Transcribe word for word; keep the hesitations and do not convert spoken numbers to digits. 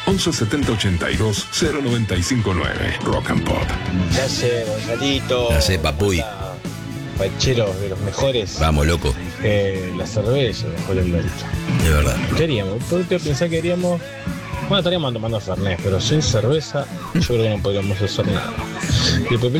once setenta ochenta y dos cero noventa y cinco nueve. Rock and Pop. Ya sé, Gonzalito. Ya sé, papuy. Pacheros de los mejores. Vamos, loco. Eh, la cerveza mejor el Melcha. De verdad. ¿Qué haríamos? ¿Por qué pensás que haríamos? Bueno, estaríamos tomando Fernet, pero sin cerveza yo creo que no podríamos hacer nada. Y el